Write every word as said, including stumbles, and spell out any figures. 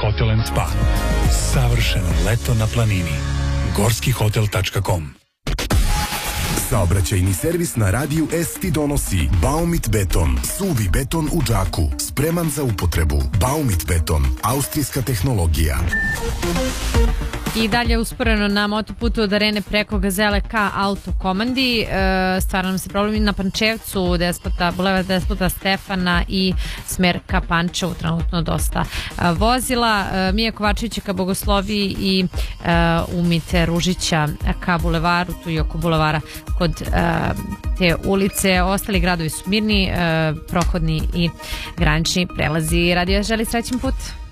Hotel and Spa. Savršeno leto na planini. gorski hotel tačka com. Saobraćajni servis na radiju S ti donosi Baumit beton, suvi beton u džaku, spreman za upotrebu. Baumit beton, austrijska tehnologija. I dalje usporeno na motoputu od Arene preko Gazele ka Autokomandi. E, stvara nam se problem na Pančevcu, Despota, Bulevar Despota Stefana i smer ka Pančevu, trenutno dosta e, vozila. E, Mija Kovačevića ka Bogosloviji i e, Umite Ružića ka Bulevaru, tu i oko Bulevara kod e, te ulice. Ostali gradovi su mirni, e, prohodni i granični prelazi. Radio želi srećan put.